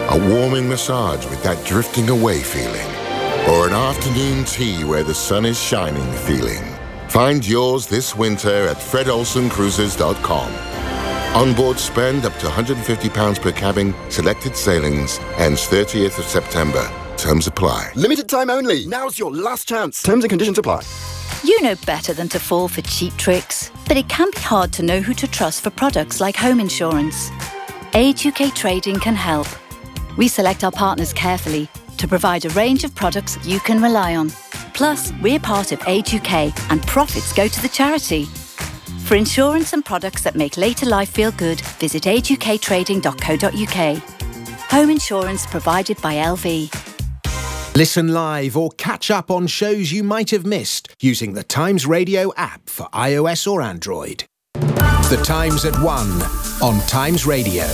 a warming massage with that drifting away feeling, or an afternoon tea where the sun is shining feeling. Find yours this winter at fredolsencruises.com. Onboard spend up to £150 per cabin, selected sailings, ends 30th of September. Terms apply. Limited time only. Now's your last chance. Terms and conditions apply. You know better than to fall for cheap tricks, but it can be hard to know who to trust for products like home insurance. Age UK Trading can help. We select our partners carefully to provide a range of products you can rely on. Plus, we're part of Age UK and profits go to the charity. For insurance and products that make later life feel good, visit ageUKtrading.co.uk. Home insurance provided by LV. Listen live or catch up on shows you might have missed using the Times Radio app for iOS or Android. The Times at 1 on Times Radio.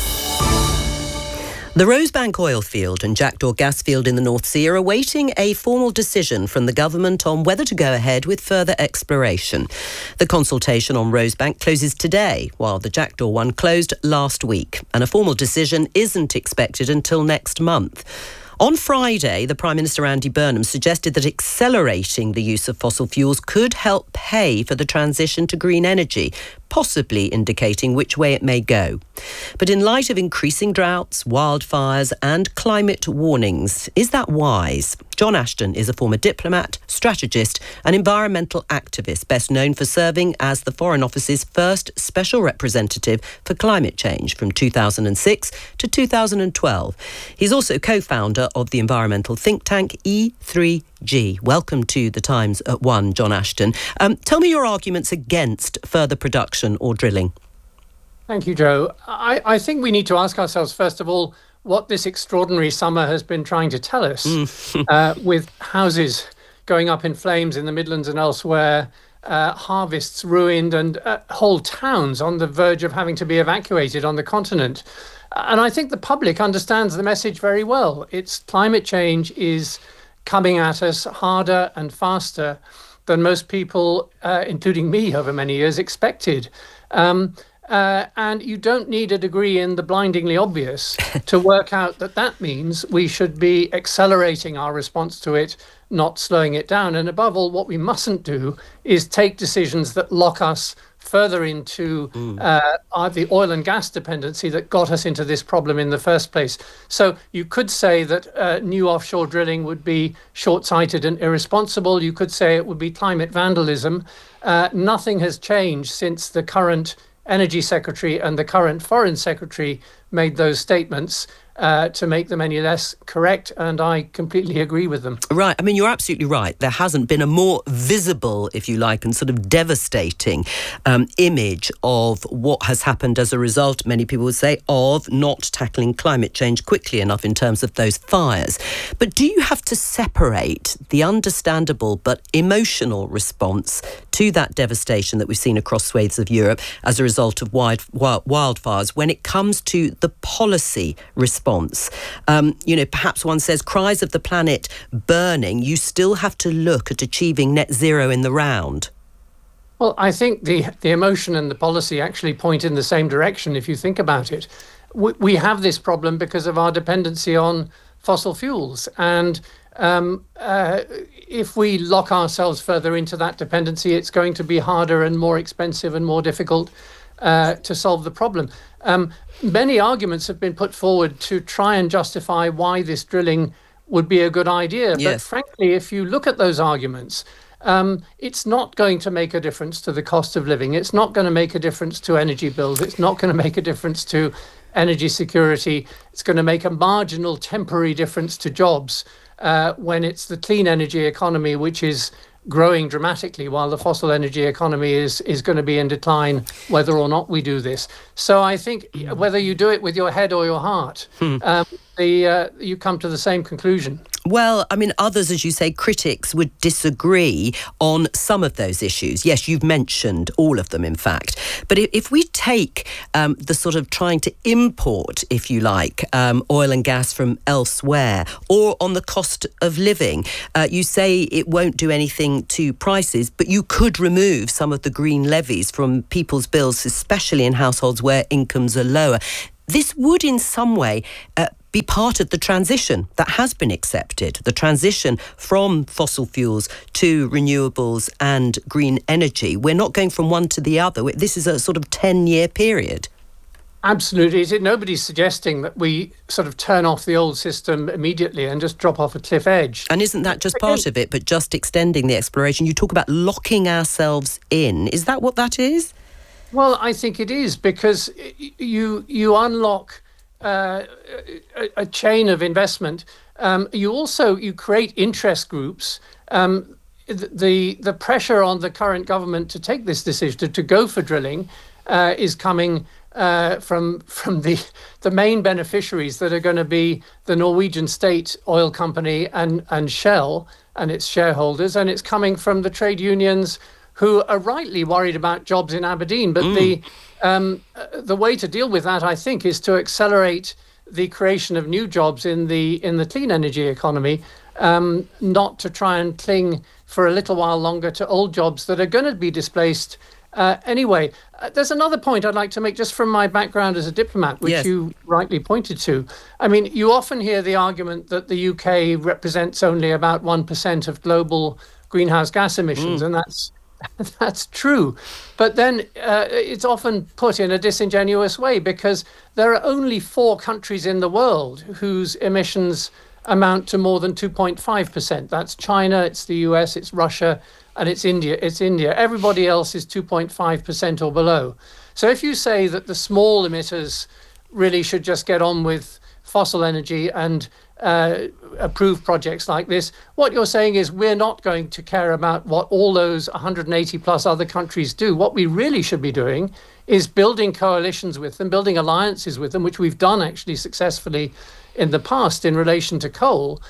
The Rosebank oil field and Jackdaw gas field in the North Sea are awaiting a formal decision from the government on whether to go ahead with further exploration. The consultation on Rosebank closes today, while the Jackdaw one closed last week, and a formal decision isn't expected until next month. On Friday, the Prime Minister Andy Burnham suggested that accelerating the use of fossil fuels could help pay for the transition to green energy, possibly indicating which way it may go. But in light of increasing droughts, wildfires and climate warnings, is that wise? John Ashton is a former diplomat, strategist and environmental activist, best known for serving as the Foreign Office's first special representative for climate change from 2006 to 2012. He's also co-founder of the environmental think tank E3G. Welcome to The Times at 1, John Ashton. Tell me your arguments against further production or drilling. Thank you, Joe. I think we need to ask ourselves, first of all, what this extraordinary summer has been trying to tell us, with houses going up in flames in the Midlands and elsewhere, harvests ruined and whole towns on the verge of having to be evacuated on the continent. And I think the public understands the message very well. It's climate change is coming at us harder and faster than most people, including me over many years, expected. And you don't need a degree in the blindingly obvious to work out that that means we should be accelerating our response to it, not slowing it down. And above all, what we mustn't do is take decisions that lock us further into the oil and gas dependency that got us into this problem in the first place. So you could say that new offshore drilling would be short-sighted and irresponsible. You could say it would be climate vandalism. Nothing has changed since the current Energy Secretary and the current Foreign Secretary made those statements to make them any less correct, and I completely agree with them. Right. I mean, you're absolutely right. There hasn't been a more visible, if you like, and sort of devastating image of what has happened as a result, many people would say, of not tackling climate change quickly enough in terms of those fires. But do you have to separate the understandable but emotional response to that devastation that we've seen across swathes of Europe as a result of wildfires when it comes to the policy response? Perhaps one says cries of the planet burning, you still have to look at achieving net zero in the round. Well, I think the emotion and the policy actually point in the same direction if you think about it. We have this problem because of our dependency on fossil fuels. And if we lock ourselves further into that dependency, it's going to be harder and more expensive and more difficult to solve the problem. Many arguments have been put forward to try and justify why this drilling would be a good idea. Yes. But frankly, if you look at those arguments, it's not going to make a difference to the cost of living. It's not going to make a difference to energy bills. It's not going to make a difference to energy security. It's going to make a marginal temporary difference to jobs when it's the clean energy economy which is growing dramatically while the fossil energy economy is going to be in decline whether or not we do this. So I think whether you do it with your head or your heart, you come to the same conclusion. Well, I mean, others, as you say, critics would disagree on some of those issues. Yes, you've mentioned all of them, in fact. But if we take the sort of trying to import, if you like, oil and gas from elsewhere, or on the cost of living, you say it won't do anything to prices, but you could remove some of the green levies from people's bills, especially in households where incomes are lower. This would in some way be part of the transition that has been accepted, the transition from fossil fuels to renewables and green energy. We're not going from one to the other. This is a sort of 10-year period. Absolutely. Nobody's suggesting that we sort of turn off the old system immediately and just drop off a cliff edge. And isn't that just part of it, but just extending the exploration? You talk about locking ourselves in. Is that what that is? Well, I think it is, because you unlock a chain of investment. You create interest groups. The pressure on the current government to take this decision to go for drilling is coming from the main beneficiaries that are going to be the Norwegian state oil company and Shell and its shareholders, and it's coming from the trade unions who are rightly worried about jobs in Aberdeen. But the way to deal with that, I think, is to accelerate the creation of new jobs in the clean energy economy, not to try and cling for a little while longer to old jobs that are going to be displaced anyway. There's another point I'd like to make just from my background as a diplomat, which you rightly pointed to. I mean, you often hear the argument that the UK represents only about 1% of global greenhouse gas emissions, and that's true. But then it's often put in a disingenuous way, because there are only 4 countries in the world whose emissions amount to more than 2.5%. That's China, it's the US, it's Russia, and it's India. Everybody else is 2.5% or below. So if you say that the small emitters really should just get on with fossil energy and approve projects like this, what you're saying is we're not going to care about what all those 180 plus other countries do. What we really should be doing is building coalitions with them, building alliances with them, which we've done actually successfully in the past in relation to coal,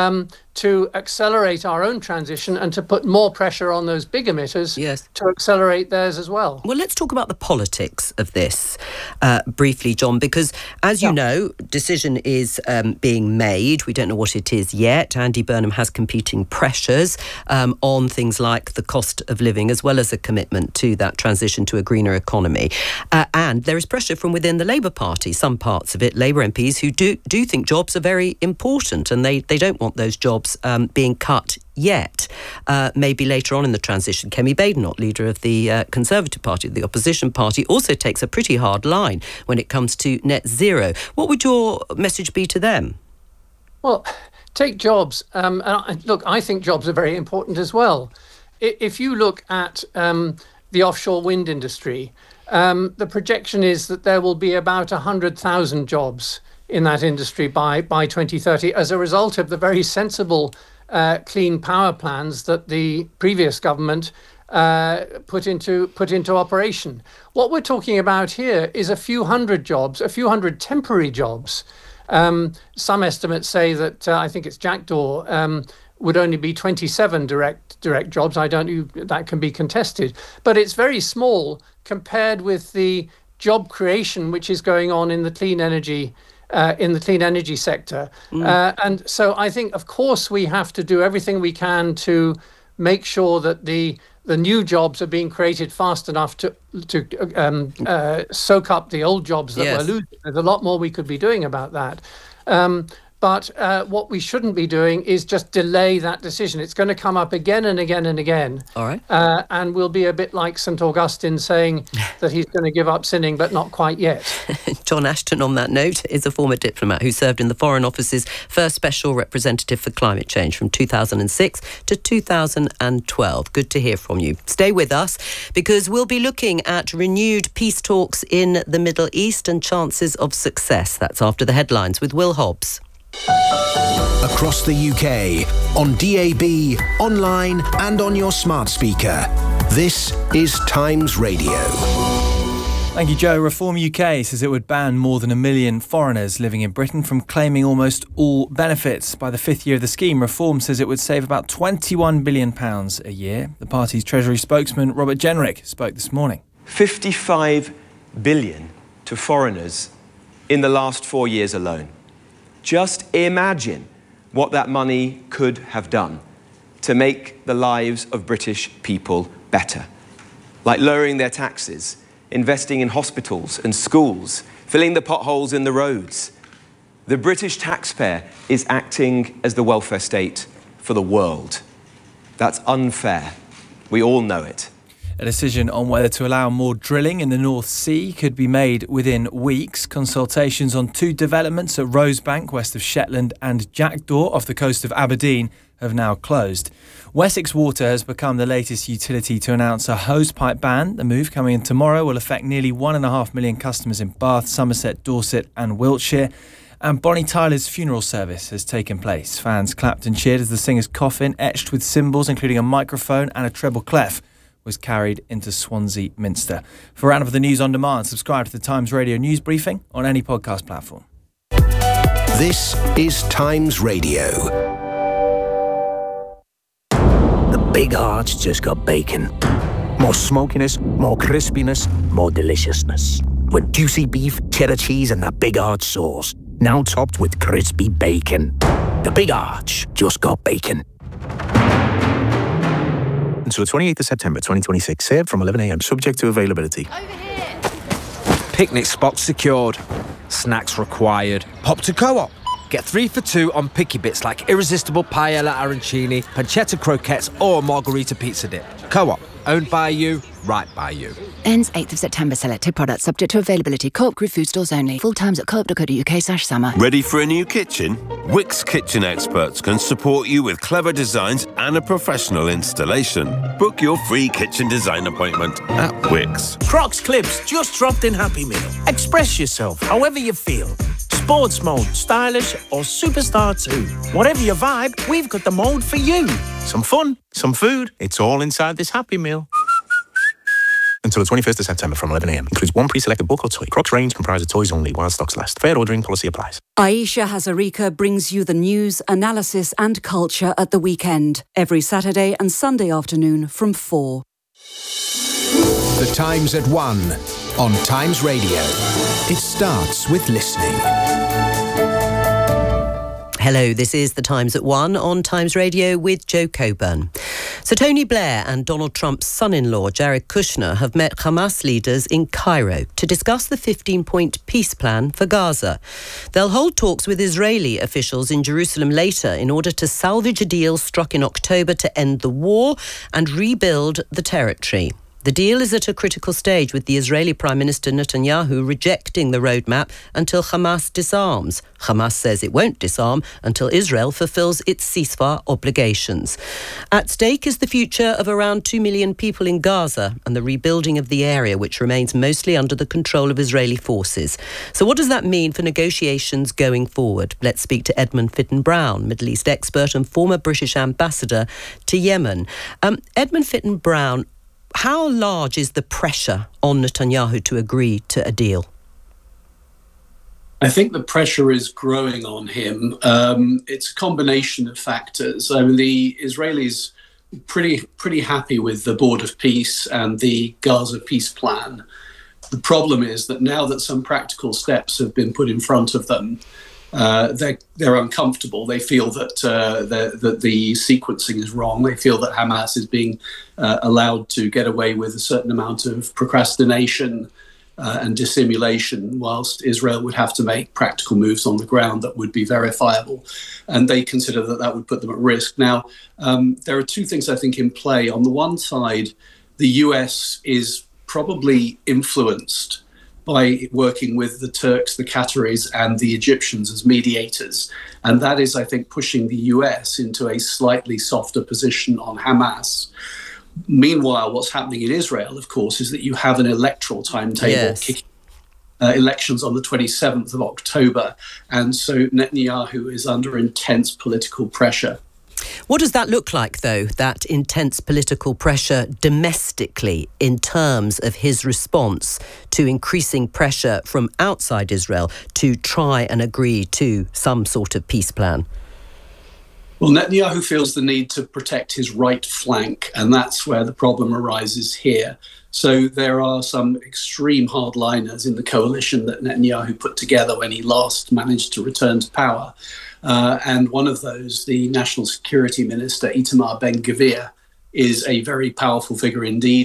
to accelerate our own transition and to put more pressure on those big emitters to accelerate theirs as well. Well, let's talk about the politics of this briefly, John, because as you know, decision is being made. We don't know what it is yet. Andy Burnham has competing pressures on things like the cost of living, as well as a commitment to that transition to a greener economy. And there is pressure from within the Labour Party, some parts of it, Labour MPs who do think jobs are very important, and they don't want those jobs being cut yet. Maybe later on in the transition. Kemi Badenoch, leader of the Conservative Party, the opposition party, also takes a pretty hard line when it comes to net zero. What would your message be to them? Well, take jobs. Look, I think jobs are very important as well. If you look at the offshore wind industry, the projection is that there will be about 100,000 jobs in that industry by 2030 as a result of the very sensible clean power plans that the previous government put into operation. What we're talking about here is a few hundred jobs, a few hundred temporary jobs. Some estimates say that I think it's Jackdaw would only be 27 direct jobs. That can be contested, but it's very small compared with the job creation which is going on in the clean energy sector. And so I think, of course, we have to do everything we can to make sure that the new jobs are being created fast enough to soak up the old jobs that we're losing. There's a lot more we could be doing about that. But what we shouldn't be doing is just delay that decision. It's going to come up again and again and again. All right. And we'll be a bit like St. Augustine saying that he's going to give up sinning, but not quite yet. John Ashton, on that note, is a former diplomat who served in the Foreign Office's first special representative for climate change from 2006 to 2012. Good to hear from you. Stay with us, because we'll be looking at renewed peace talks in the Middle East and chances of success. That's after the headlines with Will Hobbs. Across the UK, on DAB, online and on your smart speaker. This is Times Radio. Thank you, Joe. Reform UK says it would ban more than 1 million foreigners living in Britain from claiming almost all benefits. By the 5th year of the scheme, Reform says it would save about £21 billion a year. The party's Treasury spokesman, Robert Jenrick, spoke this morning. 55 billion to foreigners in the last 4 years alone. Just imagine what that money could have done to make the lives of British people better. Like lowering their taxes, investing in hospitals and schools, filling the potholes in the roads. The British taxpayer is acting as the welfare state for the world. That's unfair. We all know it. A decision on whether to allow more drilling in the North Sea could be made within weeks. Consultations on 2 developments at Rosebank, west of Shetland, and Jackdaw off the coast of Aberdeen have now closed. Wessex Water has become the latest utility to announce a hosepipe ban. The move, coming in tomorrow, will affect nearly 1.5 million customers in Bath, Somerset, Dorset and Wiltshire. And Bonnie Tyler's funeral service has taken place. Fans clapped and cheered as the singer's coffin, etched with symbols including a microphone and a treble clef, was carried into Swansea Minster. For Round of the News on Demand, subscribe to the Times Radio News Briefing on any podcast platform. This is Times Radio. The Big Arch just got bacon. More smokiness, more crispiness, more deliciousness. With juicy beef, cheddar cheese and that Big Arch sauce. Now topped with crispy bacon. The Big Arch just got bacon. Until the 28th of September 2026, served from 11 a.m, subject to availability. Over here. Picnic spots secured. Snacks required. Pop to Co-op. Get 3 for 2 on picky bits like irresistible paella arancini, pancetta croquettes or margarita pizza dip. Co-op. Owned by you, right by you. Ends 8th of September. Selected products subject to availability. Co-op Group food stores only. Full times at co-op.co.uk/summer. Ready for a new kitchen? Wickes Kitchen Experts can support you with clever designs and a professional installation. Book your free kitchen design appointment at Wickes. Crocs Clips just dropped in Happy Meal. Express yourself however you feel. Sports mode, stylish or superstar too. Whatever your vibe, we've got the mode for you. Some fun, some food. It's all inside this Happy Meal. Until the 21st of September from 11 a.m. Includes 1 pre-selected book or toy. Crocs range comprises toys only while stocks last. Fair ordering policy applies. Aisha Hazarika brings you the news, analysis and culture at the weekend. Every Saturday and Sunday afternoon from 4. The Times at 1 on Times Radio. It starts with listening. Hello, this is The Times at 1 on Times Radio with Joe Coburn. So Tony Blair and Donald Trump's son-in-law, Jared Kushner, have met Hamas leaders in Cairo to discuss the 15-point peace plan for Gaza. They'll hold talks with Israeli officials in Jerusalem later in order to salvage a deal struck in October to end the war and rebuild the territory. The deal is at a critical stage, with the Israeli Prime Minister Netanyahu rejecting the roadmap until Hamas disarms. Hamas says it won't disarm until Israel fulfills its ceasefire obligations. At stake is the future of around 2 million people in Gaza and the rebuilding of the area, which remains mostly under the control of Israeli forces. So what does that mean for negotiations going forward? Let's speak to Edmund Fitton-Brown, Middle East expert and former British ambassador to Yemen. Edmund Fitton-Brown, how large is the pressure on Netanyahu to agree to a deal? I think the pressure is growing on him. It's a combination of factors. I mean, the Israelis pretty happy with the Board of Peace and the Gaza peace plan. The problem is that now that some practical steps have been put in front of them, they're uncomfortable. They feel that the sequencing is wrong. They feel that Hamas is being allowed to get away with a certain amount of procrastination and dissimulation, whilst Israel would have to make practical moves on the ground that would be verifiable. And they consider that that would put them at risk. Now, there are two things I think in play. On the one side, the US is probably influenced by working with the Turks, the Qataris and the Egyptians as mediators. And that is, I think, pushing the US into a slightly softer position on Hamas. Meanwhile, what's happening in Israel, of course, is that you have an electoral timetable kicking elections on the 27th of October. And so Netanyahu is under intense political pressure. What does that look like, though, that intense political pressure domestically in terms of his response to increasing pressure from outside Israel to try and agree to some sort of peace plan? Well, Netanyahu feels the need to protect his right flank, and that's where the problem arises here. So there are some extreme hardliners in the coalition that Netanyahu put together when he last managed to return to power. And one of those, the National Security Minister, Itamar Ben-Gvir, is a very powerful figure indeed.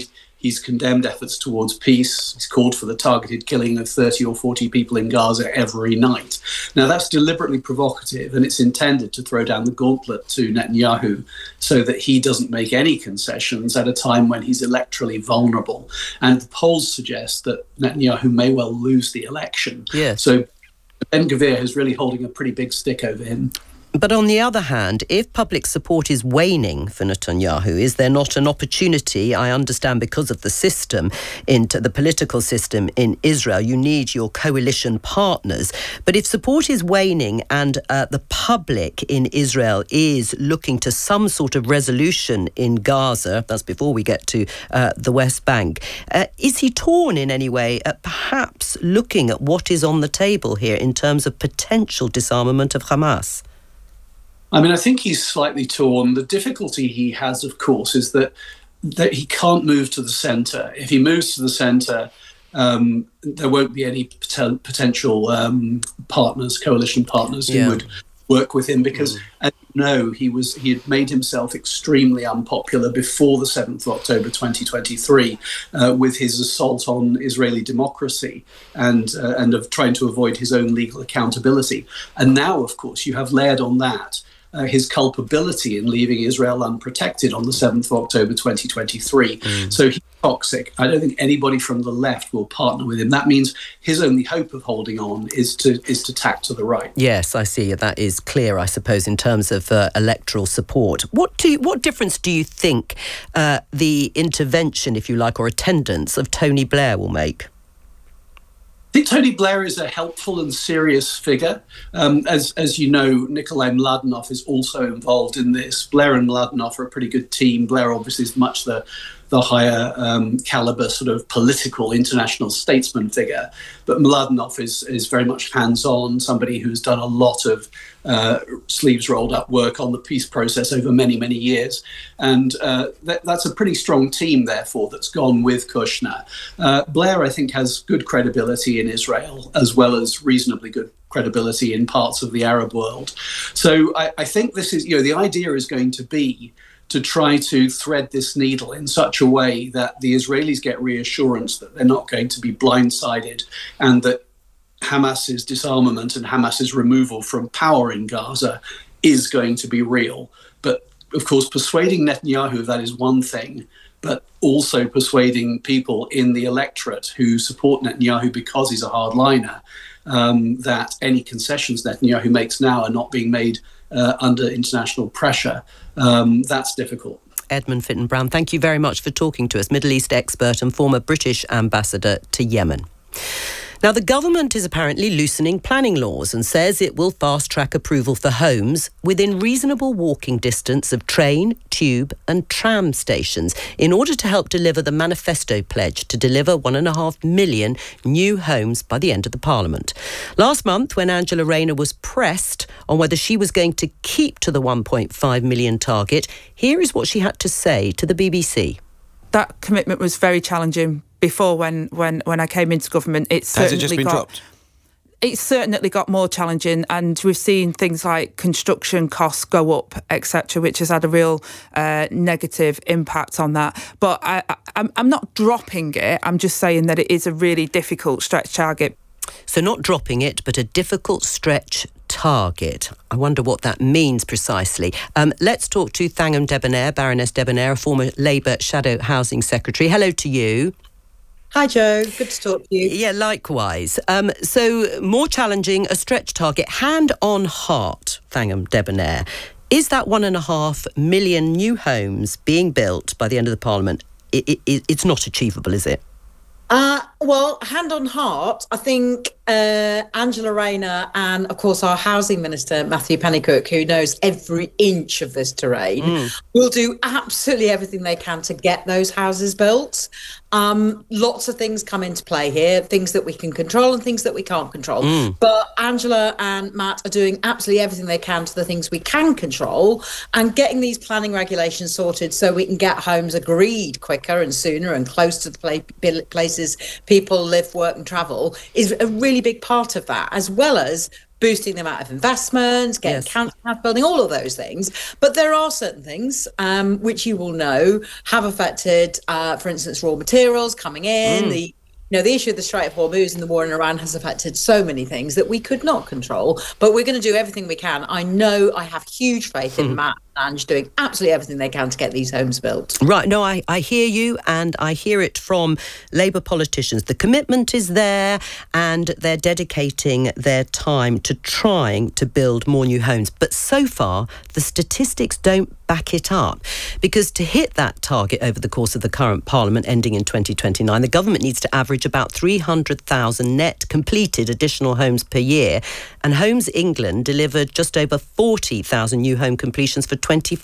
He's condemned efforts towards peace. He's called for the targeted killing of 30 or 40 people in Gaza every night. Now, that's deliberately provocative, and it's intended to throw down the gauntlet to Netanyahu so that he doesn't make any concessions at a time when he's electorally vulnerable. And the polls suggest that Netanyahu may well lose the election. Yes. So Ben-Gvir is really holding a pretty big stick over him. But on the other hand, if public support is waning for Netanyahu, is there not an opportunity, I understand because of the system, into the political system in Israel, you need your coalition partners. But if support is waning and the public in Israel is looking to some sort of resolution in Gaza, that's before we get to the West Bank, is he torn in any way at perhaps looking at what is on the table here in terms of potential disarmament of Hamas? I mean, I think he's slightly torn. The difficulty he has, of course, is that he can't move to the centre. If he moves to the centre, there won't be any potential partners, coalition partners who would work with him because, as you know, he had made himself extremely unpopular before the 7th of October 2023 with his assault on Israeli democracy and of trying to avoid his own legal accountability. And now, of course, you have layered on that his culpability in leaving Israel unprotected on the 7th of October 2023. So he's toxic. I don't think anybody from the left will partner with him. That means his only hope of holding on is to tack to the right. Yes, I see. That is clear, I suppose, in terms of electoral support. What difference do you think the intervention, if you like, or attendance of Tony Blair will make? I think Tony Blair is a helpful and serious figure. As you know, Nikolai Mladenov is also involved in this. Blair and Mladenov are a pretty good team. Blair obviously is much the higher caliber sort of political international statesman figure. But Mladenov is very much hands-on, somebody who's done a lot of sleeves rolled up work on the peace process over many, many years. And that's a pretty strong team, therefore, that's gone with Kushner. Blair, I think, has good credibility in Israel, as well as reasonably good credibility in parts of the Arab world. So I think this is, the idea is going to be to try to thread this needle in such a way that the Israelis get reassurance that they're not going to be blindsided and that Hamas's disarmament and Hamas's removal from power in Gaza is going to be real. But, of course, persuading Netanyahu, that is one thing, but also persuading people in the electorate who support Netanyahu because he's a hardliner, that any concessions Netanyahu makes now are not being made under international pressure. That's difficult. Edmund Fitton-Brown, thank you very much for talking to us, Middle East expert and former British ambassador to Yemen. Now, the government is apparently loosening planning laws and says it will fast-track approval for homes within reasonable walking distance of train, tube and tram stations in order to help deliver the manifesto pledge to deliver 1.5 million new homes by the end of the Parliament. Last month, when Angela Rayner was pressed on whether she was going to keep to the 1.5 million target, here is what she had to say to the BBC. That commitment was very challenging before when I came into government. Has it just been dropped? It's certainly got more challenging, and we've seen things like construction costs go up, etc., which has had a real negative impact on that. But I'm not dropping it. I'm just saying that it is a really difficult stretch target. So not dropping it, but a difficult stretch target. I wonder what that means precisely. Let's talk to Thangam Debonair, Baroness Debonair, a former Labour Shadow Housing Secretary. Hello to you. Hi, Joe. Good to talk to you. Yeah, likewise. So more challenging, a stretch target. Hand on heart, Thangam Debonair. Is that 1.5 million new homes being built by the end of the Parliament? It's not achievable, is it? Well, hand on heart, I think Angela Rayner and, of course, our housing minister, Matthew Pennycook, who knows every inch of this terrain, will do absolutely everything they can to get those houses built. Lots of things come into play here, things that we can control and things that we can't control. But Angela and Matt are doing absolutely everything they can to the things we can control and getting these planning regulations sorted so we can get homes agreed quicker and sooner and close to the places people live, work and travel is a really big part of that, as well as boosting the amount of investment, getting council house building, all of those things. But there are certain things which you will know have affected, for instance, raw materials coming in. The issue of the Strait of Hormuz and the war in Iran has affected so many things that we could not control. But we're going to do everything we can. I know I have huge faith in Matt and Ange doing absolutely everything they can to get these homes built. Right. No, I hear you, and I hear it from Labour politicians. The commitment is there, and they're dedicating their time to trying to build more new homes. But so far, the statistics don't back it up, because to hit that target over the course of the current Parliament ending in 2029, the government needs to average about 300,000 net completed additional homes per year, and Homes England delivered just over 40,000 new home completions for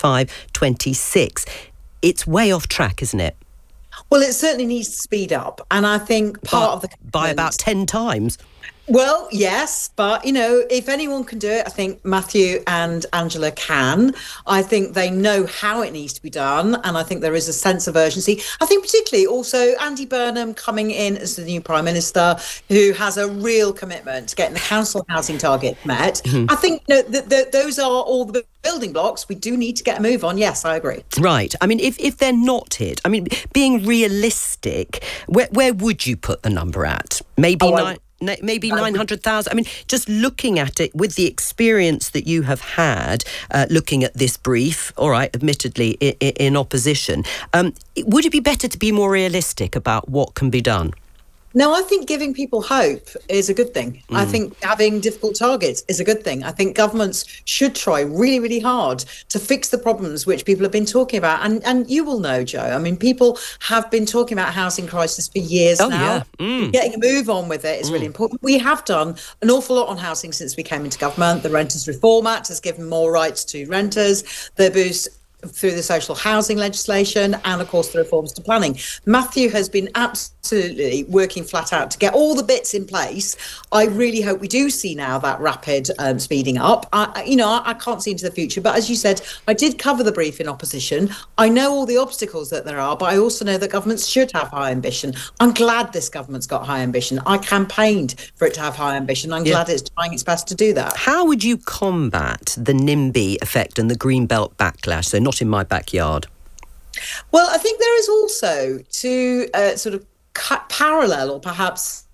25-26. It's way off track, isn't it? Well, it certainly needs to speed up, and I think part of the by about 10 times. Well, yes, but, if anyone can do it, I think Matthew and Angela can. I think they know how it needs to be done, and I think there is a sense of urgency. I think particularly also Andy Burnham coming in as the new Prime Minister, who has a real commitment to getting the council housing target met. I think those are all the building blocks. We do need to get a move on. Yes, I agree. Right. I mean, if they're not hit, I mean, being realistic, where would you put the number at? Maybe maybe 900,000. I mean, just looking at it with the experience that you have had, looking at this brief, all right, admittedly in opposition, would it be better to be more realistic about what can be done? No, I think giving people hope is a good thing. I think having difficult targets is a good thing. I think governments should try really, really hard to fix the problems which people have been talking about. And you will know, Joe, I mean, people have been talking about housing crisis for years now. Yeah. Getting a move on with it is really important. We have done an awful lot on housing since we came into government. The Renters Reform Act has given more rights to renters. The boost through the social housing legislation and, of course, the reforms to planning. Matthew has been absolutely working flat out to get all the bits in place. I really hope we do see now that rapid speeding up. I can't see into the future, but as you said, I did cover the brief in opposition. I know all the obstacles that there are, but I also know that governments should have high ambition. I'm glad this government's got high ambition. I campaigned for it to have high ambition. I'm glad it's trying its best to do that. How would you combat the NIMBY effect and the Greenbelt backlash? So not in my backyard. Well, I think there is also to sort of parallel, or perhaps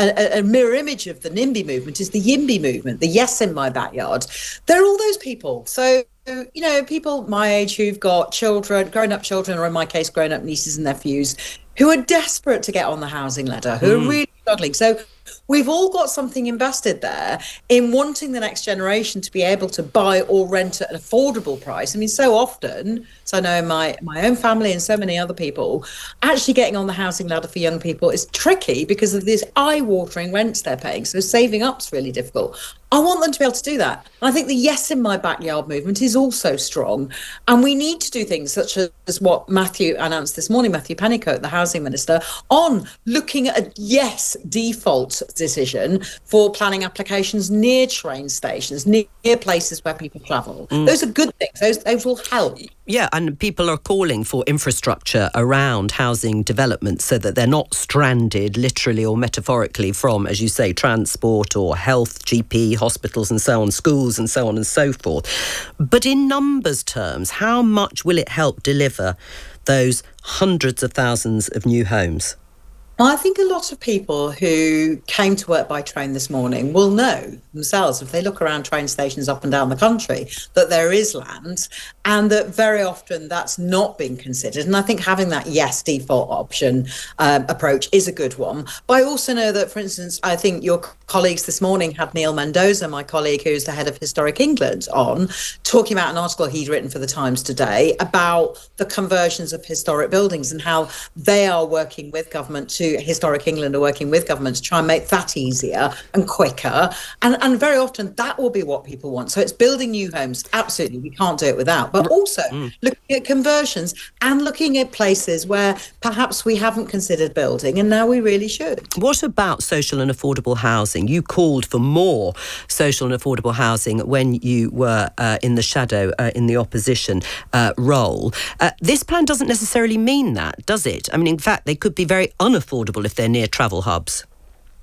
a mirror image of the NIMBY movement is the YIMBY movement, the yes in my backyard. There are all those people. So, people my age who've got children, grown-up children, or in my case, grown-up nieces and nephews, who are desperate to get on the housing ladder, who are really struggling. So we've all got something invested there in wanting the next generation to be able to buy or rent at an affordable price. I mean, so often, so I know in my own family and so many other people, actually getting on the housing ladder for young people is tricky because of these eye-watering rents they're paying. So saving up's really difficult. I want them to be able to do that. And I think the yes in my backyard movement is also strong. And we need to do things such as what Matthew announced this morning, Matthew Pennycoat, the housing minister, on looking at a yes default decision for planning applications near train stations, near places where people travel. Those are good things. Those will help. Yeah, and people are calling for infrastructure around housing development so that they're not stranded literally or metaphorically from, as you say, transport or health, GP, hospitals and so on, schools and so on and so forth. But in numbers terms, how much will it help deliver those hundreds of thousands of new homes? I think a lot of people who came to work by train this morning will know themselves, if they look around train stations up and down the country, that there is land and that very often that's not being considered. And I think having that yes default option approach is a good one. But I also know that, for instance, I think your colleagues this morning had Neil Mendoza, my colleague who's the head of Historic England, on, talking about an article he'd written for the Times today about the conversions of historic buildings and how they are working with government to Historic England are working with government to try and make that easier and quicker. And very often that will be what people want. So it's building new homes. Absolutely, we can't do it without. But also looking at conversions and looking at places where perhaps we haven't considered building and now we really should. What about social and affordable housing? You called for more social and affordable housing when you were in the shadow, in the opposition role. This plan doesn't necessarily mean that, does it? I mean, in fact, they could be very unaffordable if they're near travel hubs.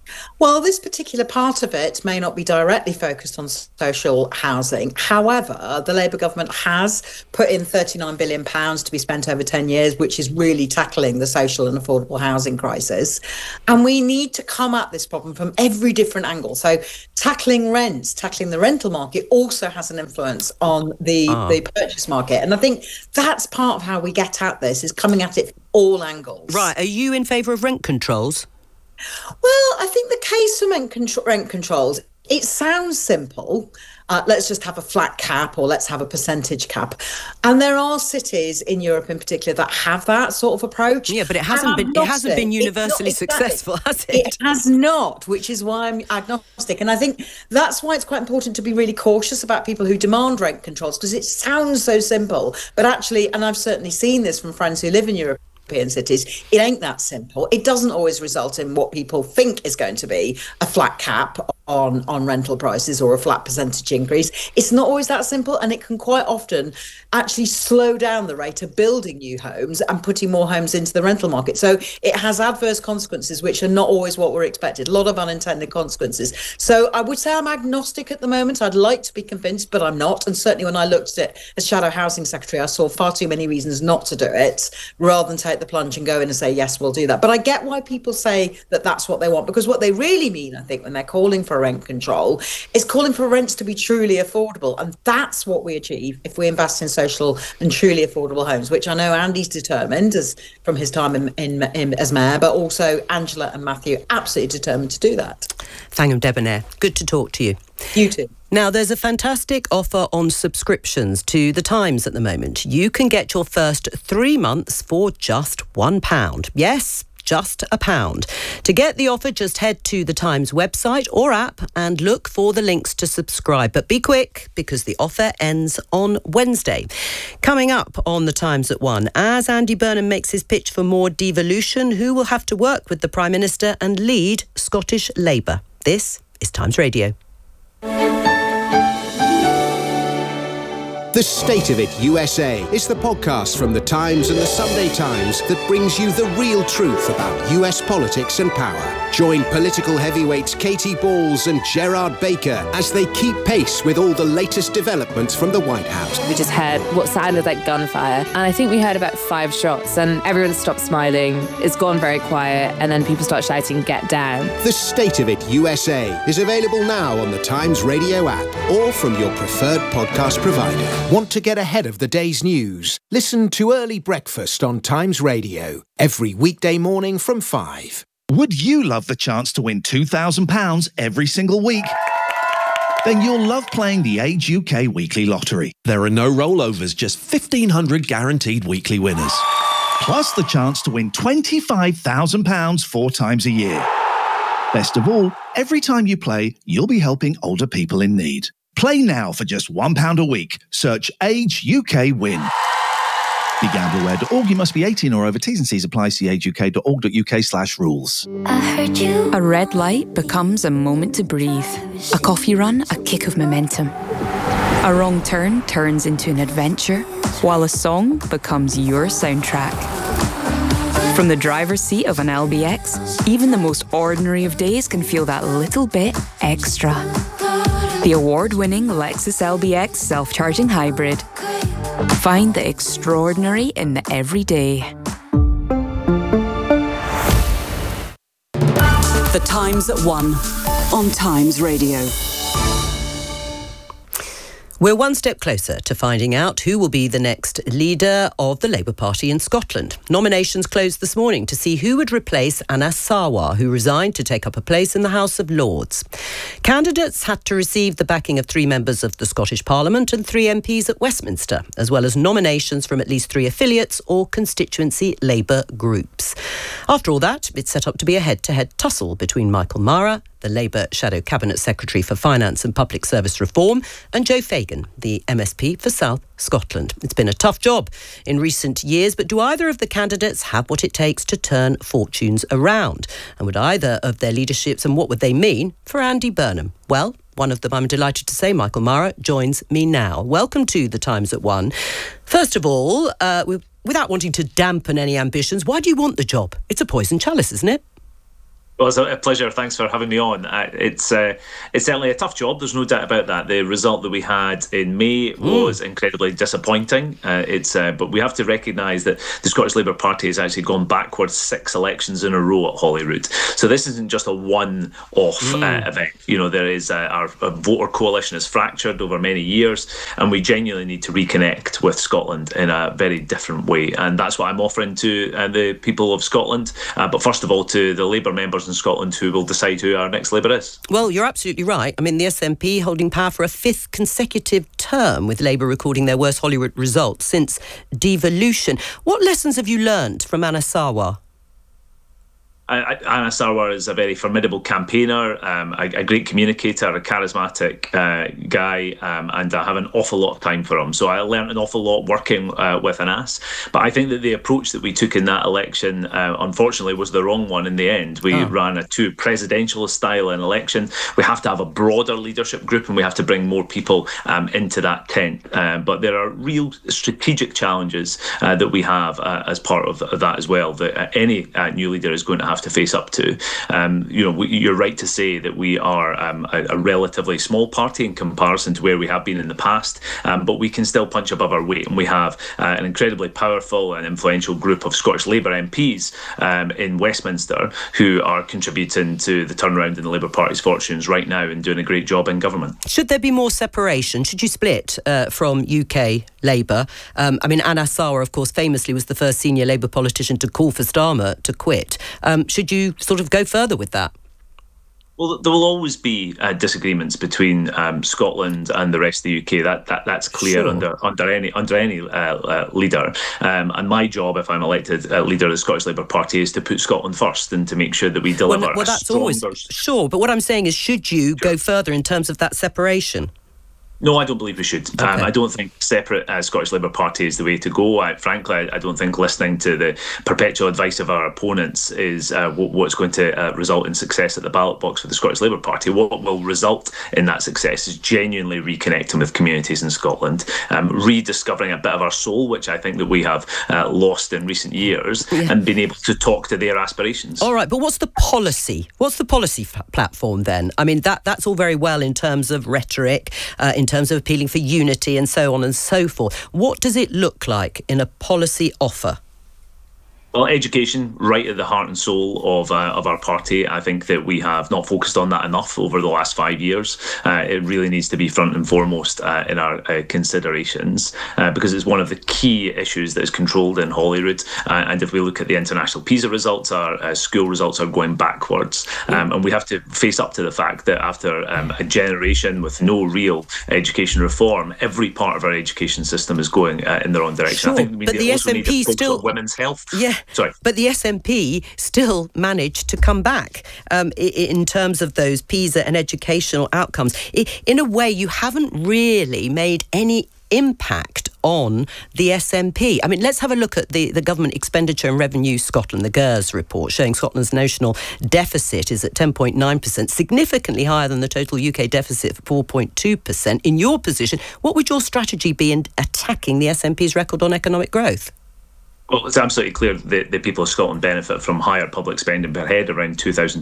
Well, this particular part of it may not be directly focused on social housing. However, the Labour government has put in £39 billion to be spent over 10 years, which is really tackling the social and affordable housing crisis. And we need to come at this problem from every different angle. So tackling rents, tackling the rental market also has an influence on the purchase market. And I think that's part of how we get at this, is coming at it from all angles. Right. Are you in favour of rent controls? Well, I think the case for rent controls, it sounds simple. Let's just have a flat cap, or let's have a percentage cap. And there are cities in Europe in particular that have that sort of approach. Yeah, but it hasn't been universally successful, has it? It has not, which is why I'm agnostic. And I think that's why it's quite important to be really cautious about people who demand rent controls, because it sounds so simple. But actually, and I've certainly seen this from friends who live in Europe, cities, it ain't that simple. It doesn't always result in what people think is going to be a flat cap on rental prices or a flat percentage increase. It's not always that simple, and it can quite often actually slow down the rate of building new homes and putting more homes into the rental market. So it has adverse consequences which are not always what were expected, a lot of unintended consequences. So I would say I'm agnostic at the moment. I'd like to be convinced, but I'm not. And certainly when I looked at it as Shadow Housing Secretary, I saw far too many reasons not to do it, rather than take the plunge and go in and say, yes, we'll do that. But I get why people say that that's what they want, because what they really mean, I think, when they're calling for rent control, is calling for rents to be truly affordable. And that's what we achieve if we invest in social and truly affordable homes, which I know Andy's determined, as from his time as mayor, but also Angela and Matthew absolutely determined to do that. Thangham Debonair, good to talk to you. You too. Now, there's a fantastic offer on subscriptions to The Times at the moment. You can get your first 3 months for just £1. Yes, just £1. To get the offer, just head to The Times website or app and look for the links to subscribe. But be quick, because the offer ends on Wednesday. Coming up on The Times at 1, as Andy Burnham makes his pitch for more devolution, who will have to work with the Prime Minister and lead Scottish Labour. This is Times Radio. The State of It USA is the podcast from The Times and The Sunday Times that brings you the real truth about US politics and power. Join political heavyweights Katie Balls and Gerard Baker as they keep pace with all the latest developments from the White House. We just heard what sounded like gunfire, and I think we heard about 5 shots, and everyone stopped smiling. It's gone very quiet, and then people start shouting, "Get down." The State of It USA is available now on the Times Radio app or from your preferred podcast provider. Want to get ahead of the day's news? Listen to Early Breakfast on Times Radio every weekday morning from 5. Would you love the chance to win £2,000 every single week? Then you'll love playing the Age UK Weekly Lottery. There are no rollovers, just 1,500 guaranteed weekly winners. Plus the chance to win £25,000 4 times a year. Best of all, every time you play, you'll be helping older people in need. Play now for just £1 a week. Search Age UK Win. BeGambleAware.org. You must be 18 or over. T's and C's apply. See ageuk.org.uk/rules. A red light becomes a moment to breathe. A coffee run, a kick of momentum. A wrong turn turns into an adventure, while a song becomes your soundtrack. From the driver's seat of an LBX, even the most ordinary of days can feel that little bit extra. The award-winning Lexus LBX self-charging hybrid. Find the extraordinary in the everyday. The Times at 1 on Times Radio. We're one step closer to finding out who will be the next leader of the Labour Party in Scotland. Nominations closed this morning to see who would replace Anas Sarwar, who resigned to take up a place in the House of Lords. Candidates had to receive the backing of 3 members of the Scottish Parliament and 3 MPs at Westminster, as well as nominations from at least 3 affiliates or constituency Labour groups. After all that, it's set up to be a head-to-head tussle between Michael Mara, the Labour Shadow Cabinet Secretary for Finance and Public Service Reform, and Joe Fagan, the MSP for South Scotland. It's been a tough job in recent years, but do either of the candidates have what it takes to turn fortunes around? And would either of their leaderships, and what would they mean for Andy Burnham? Well, one of them, I'm delighted to say, Michael Mara, joins me now. Welcome to The Times at 1. First of all, without wanting to dampen any ambitions, why do you want the job? It's a poison chalice, isn't it? Well, it's a pleasure. Thanks for having me on. It's certainly a tough job. There's no doubt about that. The result that we had in May was incredibly disappointing. But we have to recognise that the Scottish Labour Party has actually gone backwards 6 elections in a row at Holyrood. So this isn't just a one-off event. There is our voter coalition is fractured over many years, and we genuinely need to reconnect with Scotland in a very different way. And that's what I'm offering to the people of Scotland. But first of all, to the Labour members in Scotland who will decide who our next Labour is. Well, you're absolutely right. I mean, the SNP holding power for a 5th consecutive term, with Labour recording their worst Holyrood result since devolution. What lessons have you learned from Anas Sarwar? Anas Sarwar is a very formidable campaigner, a great communicator, a charismatic guy, and I have an awful lot of time for him. So I learned an awful lot working with Anas. But I think that the approach that we took in that election, unfortunately, was the wrong one in the end. We ran a too presidential style in election. We have to have a broader leadership group, and we have to bring more people into that tent. But there are real strategic challenges that we have as part of that as well, that any new leader is going to have to face up to. You're right to say that we are a relatively small party in comparison to where we have been in the past, but we can still punch above our weight, and we have an incredibly powerful and influential group of Scottish Labour MPs in Westminster who are contributing to the turnaround in the Labour Party's fortunes right now and doing a great job in government. Should there be more separation? Should you split from UK Labour? Anas Sarwar, of course, famously was the first senior Labour politician to call for Starmer to quit. Should you sort of go further with that? Well, there will always be disagreements between Scotland and the rest of the UK. That's clear under any leader. And my job, if I'm elected leader of the Scottish Labour Party, is to put Scotland first and to make sure that we deliver. Well, that's always sure. But what I'm saying is, should you go further in terms of that separation? No, I don't believe we should. Okay. I don't think separate Scottish Labour Party is the way to go. Frankly, I don't think listening to the perpetual advice of our opponents is what's going to result in success at the ballot box for the Scottish Labour Party. What will result in that success is genuinely reconnecting with communities in Scotland, rediscovering a bit of our soul, which I think that we have lost in recent years, and being able to talk to their aspirations. All right, but what's the policy? What's the policy platform then? I mean, that's all very well in terms of rhetoric, in terms of appealing for unity and so on and so forth. What does it look like in a policy offer? Well, education, right at the heart and soul of our party. I think that we have not focused on that enough over the last 5 years. It really needs to be front and foremost in our considerations because it's one of the key issues that is controlled in Holyrood. And if we look at the international PISA results, our school results are going backwards. And we have to face up to the fact that after a generation with no real education reform, every part of our education system is going in the wrong direction. Sure, I think we but the also need to focus on women's health. Yeah. Sorry. But the SNP still managed to come back in terms of those PISA and educational outcomes. In a way, you haven't really made any impact on the SNP. I mean, let's have a look at the Government Expenditure and Revenue Scotland, the GERS report, showing Scotland's notional deficit is at 10.9%, significantly higher than the total UK deficit of 4.2%. In your position, what would your strategy be in attacking the SNP's record on economic growth? Well, it's absolutely clear that the people of Scotland benefit from higher public spending per head, around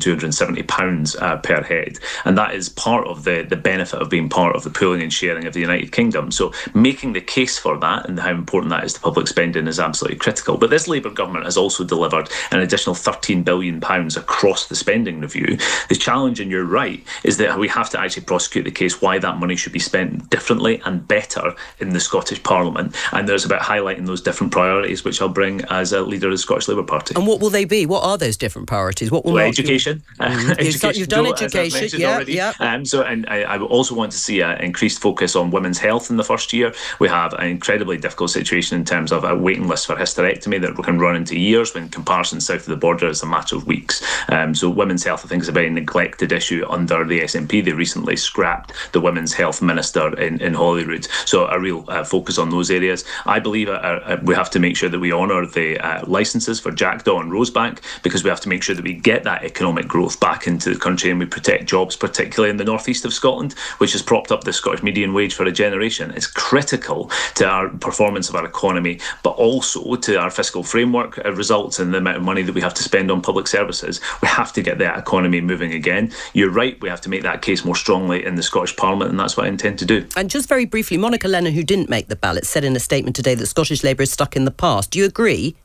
£2,270 per head. And that is part of the benefit of being part of the pooling and sharing of the United Kingdom. So making the case for that and how important that is to public spending is absolutely critical. But this Labour government has also delivered an additional £13 billion across the spending review. The challenge, and you're right, is that we have to actually prosecute the case why that money should be spent differently and better in the Scottish Parliament. And there's about highlighting those different priorities, which I'll bring as a leader of the Scottish Labour Party. And what will they be? What are those different priorities? What will education? You've done education, yeah. And I also want to see an increased focus on women's health in the first year. We have an incredibly difficult situation in terms of a waiting list for hysterectomy that can run into years, when in comparison south of the border is a matter of weeks. So women's health, I think, is a very neglected issue under the SNP. They recently scrapped the women's health minister in Holyrood. So a real focus on those areas. I believe we have to make sure that we honour honour the licences for Jackdaw and Rosebank, because we have to make sure that we get that economic growth back into the country and we protect jobs, particularly in the northeast of Scotland, which has propped up the Scottish median wage for a generation. It's critical to our performance of our economy, but also to our fiscal framework results and the amount of money that we have to spend on public services. We have to get that economy moving again. You're right, we have to make that case more strongly in the Scottish Parliament, and that's what I intend to do. And just very briefly, Monica Lennon, who didn't make the ballot, said in a statement today that Scottish Labour is stuck in the past. Do you agree?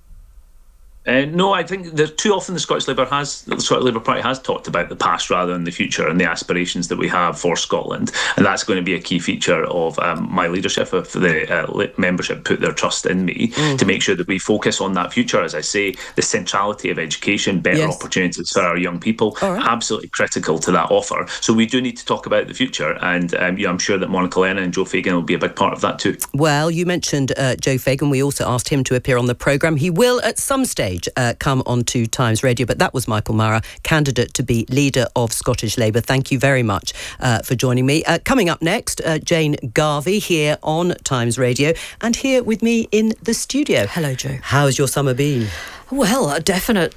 No, I think that too often the Scottish Labour Party has talked about the past rather than the future and the aspirations that we have for Scotland, and that's going to be a key feature of my leadership if the membership put their trust in me to make sure that we focus on that future. As I say, the centrality of education, better opportunities for our young people, absolutely critical to that offer. So we do need to talk about the future, and I'm sure that Monica Lennon and Joe Fagan will be a big part of that too. Well, you mentioned Joe Fagan. We also asked him to appear on the programme. He will at some stage come on to Times Radio, but that was Michael Mara, candidate to be leader of Scottish Labour. Thank you very much for joining me. Coming up next, Jane Garvey here on Times Radio, and here with me in the studio. Hello, Joe. How's your summer been? Well, a definite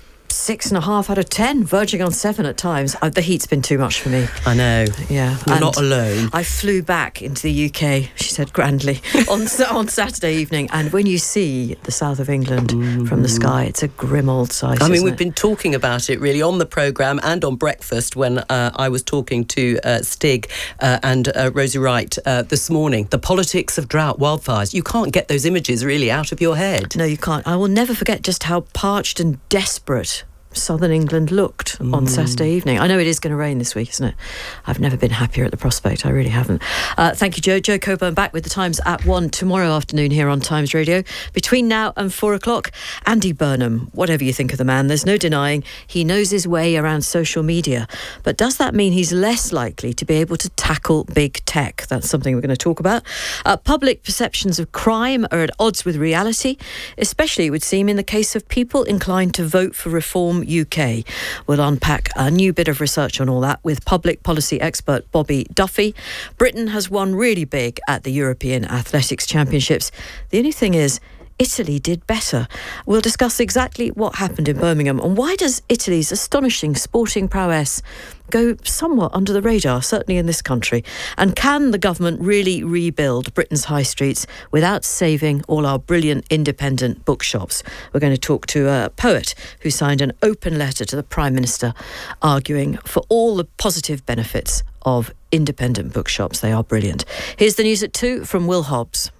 6.5 out of 10, verging on 7 at times. The heat's been too much for me. I know. Yeah. You're not alone. I flew back into the UK, she said grandly, on Saturday evening. And when you see the south of England from the sky, it's a grim old sight. I mean, we've been talking about it really on the programme and on breakfast when I was talking to Stig and Rosie Wright this morning. The politics of drought, wildfires. You can't get those images really out of your head. No, you can't. I will never forget just how parched and desperate southern England looked on Saturday evening. I know it is going to rain this week, isn't it? I've never been happier at the prospect. I really haven't. Thank you, Joe. Joe Coburn back with the Times at 1 tomorrow afternoon here on Times Radio. Between now and 4 o'clock, Andy Burnham. Whatever you think of the man, there's no denying he knows his way around social media. But does that mean he's less likely to be able to tackle big tech? That's something we're going to talk about. Public perceptions of crime are at odds with reality, especially, it would seem, in the case of people inclined to vote for Reform UK. We'll unpack a new bit of research on all that with public policy expert Bobby Duffy. Britain has won really big at the European Athletics Championships. The only thing is, Italy did better. We'll discuss exactly what happened in Birmingham and why does Italy's astonishing sporting prowess go somewhat under the radar, certainly in this country. And can the government really rebuild Britain's high streets without saving all our brilliant independent bookshops? We're going to talk to a poet who signed an open letter to the Prime Minister arguing for all the positive benefits of independent bookshops. They are brilliant. Here's the news at 2 from Will Hobbs.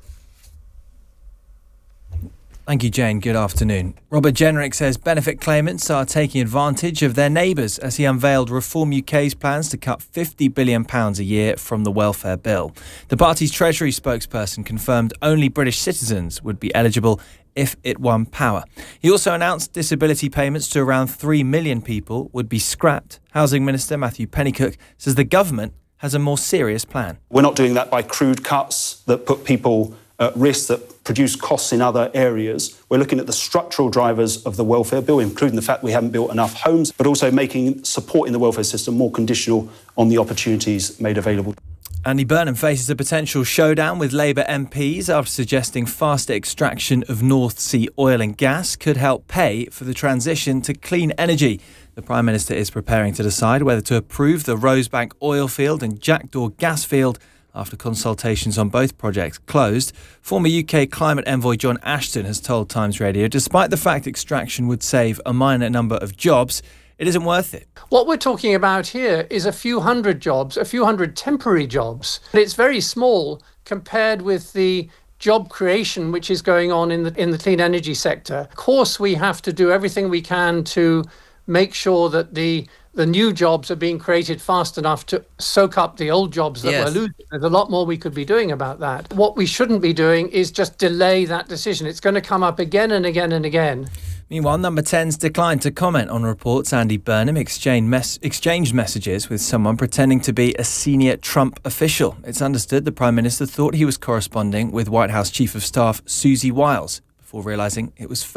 Thank you, Jane. Good afternoon. Robert Jenrick says benefit claimants are taking advantage of their neighbours as he unveiled Reform UK's plans to cut £50 billion a year from the welfare bill. The party's Treasury spokesperson confirmed only British citizens would be eligible if it won power. He also announced disability payments to around 3 million people would be scrapped. Housing Minister Matthew Pennycook says the government has a more serious plan. We're not doing that by crude cuts that put people at risk, that produce costs in other areas. We're looking at the structural drivers of the welfare bill, including the fact we haven't built enough homes, but also making support in the welfare system more conditional on the opportunities made available. Andy Burnham faces a potential showdown with Labour MPs after suggesting faster extraction of North Sea oil and gas could help pay for the transition to clean energy. The Prime Minister is preparing to decide whether to approve the Rosebank oil field and Jackdaw gas field after consultations on both projects closed. Former UK climate envoy John Ashton has told Times Radio, despite the fact extraction would save a minor number of jobs, it isn't worth it. What we're talking about here is a few hundred jobs, a few hundred temporary jobs. It's very small compared with the job creation which is going on in the clean energy sector. Of course, we have to do everything we can to make sure that the new jobs are being created fast enough to soak up the old jobs that we're losing. There's a lot more we could be doing about that. What we shouldn't be doing is just delay that decision. It's going to come up again and again and again. Meanwhile, Number 10's declined to comment on reports Andy Burnham exchanged messages with someone pretending to be a senior Trump official. It's understood the Prime Minister thought he was corresponding with White House Chief of Staff Susie Wiles before realising it was fake.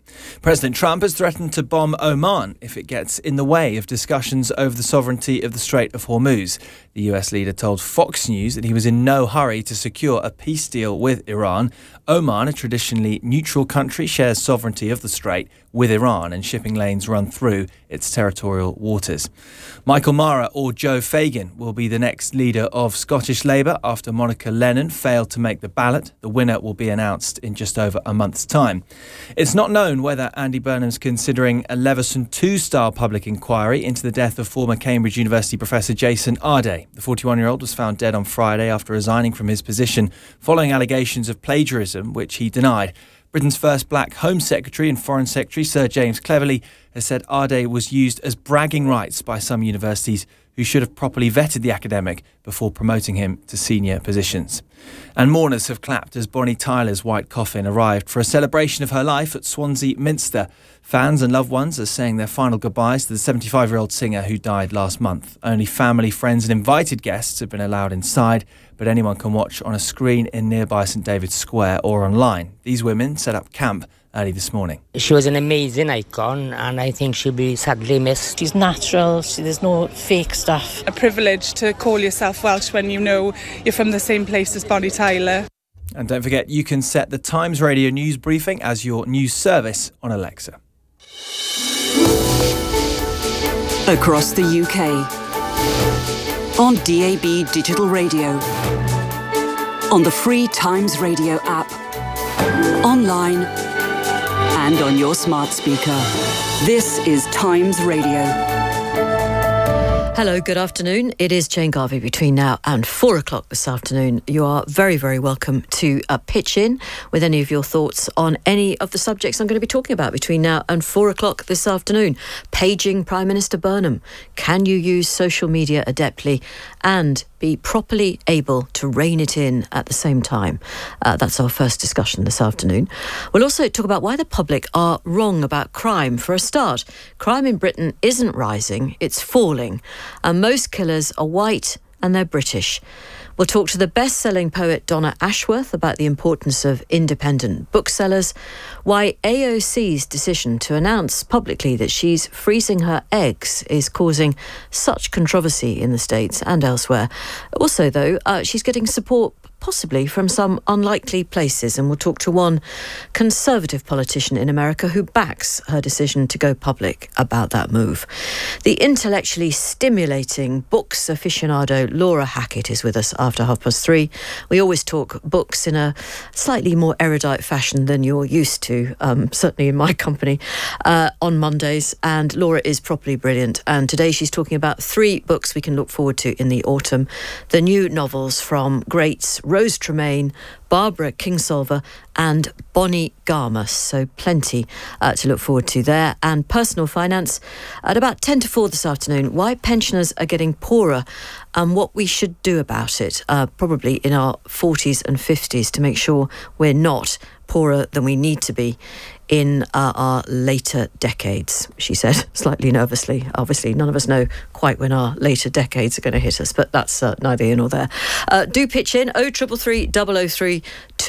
President Trump has threatened to bomb Oman if it gets in the way of discussions over the sovereignty of the Strait of Hormuz. The US leader told Fox News that he was in no hurry to secure a peace deal with Iran. Oman, a traditionally neutral country, shares sovereignty of the strait with Iran, and shipping lanes run through its territorial waters. Michael Mara or Joe Fagan will be the next leader of Scottish Labour after Monica Lennon failed to make the ballot. The winner will be announced in just over a month's time. It's not known whether Andy Burnham's considering a Leveson 2-style public inquiry into the death of former Cambridge University professor Jason Arday. The 41-year-old was found dead on Friday after resigning from his position following allegations of plagiarism, which he denied. Britain's first black Home Secretary and Foreign Secretary, Sir James Cleverly, has said Arday was used as bragging rights by some universities who should have properly vetted the academic before promoting him to senior positions. And mourners have clapped as Bonnie Tyler's white coffin arrived for a celebration of her life at Swansea Minster. Fans and loved ones are saying their final goodbyes to the 75-year-old singer who died last month. Only family, friends and invited guests have been allowed inside, but anyone can watch on a screen in nearby St David's Square or online. These women set up camp early this morning. She was an amazing icon, and I think she'll be sadly missed. She's natural, there's no fake stuff. A privilege to call yourself Welsh when you know you're from the same place as Bonnie Tyler. And don't forget, you can set the Times Radio news briefing as your news service on Alexa. Across the UK, on DAB Digital Radio, on the free Times Radio app, online and on your smart speaker. This is Times Radio. Hello, good afternoon. It is Jane Garvey between now and 4 o'clock this afternoon. You are very, very welcome to pitch in with any of your thoughts on any of the subjects I'm going to be talking about between now and 4 o'clock this afternoon. Paging Prime Minister Burnham. Can you use social media adeptly and be properly able to rein it in at the same time? That's our first discussion this afternoon. We'll also talk about why the public are wrong about crime. For a start, crime in Britain isn't rising, it's falling. And most killers are white and they're British. We'll talk to the best-selling poet Donna Ashworth about the importance of independent booksellers, why AOC's decision to announce publicly that she's freezing her eggs is causing such controversy in the States and elsewhere. Also, though, she's getting support possibly from some unlikely places, and we'll talk to one Conservative politician in America who backs her decision to go public about that move. The intellectually stimulating books aficionado Laura Hackett is with us after 3:30. We always talk books in a slightly more erudite fashion than you're used to, certainly in my company, on Mondays, and Laura is properly brilliant. And today she's talking about 3 books we can look forward to in the autumn. The new novels from greats Rose Tremaine, Barbara Kingsolver and Bonnie Garmus. So plenty to look forward to there. And personal finance at about 10 to 4 this afternoon. Why pensioners are getting poorer and what we should do about it, probably in our 40s and 50s, to make sure we're not poorer than we need to be in our later decades, she said, slightly nervously. Obviously, none of us know quite when our later decades are going to hit us, but that's neither here nor there. Do pitch in, 0333 003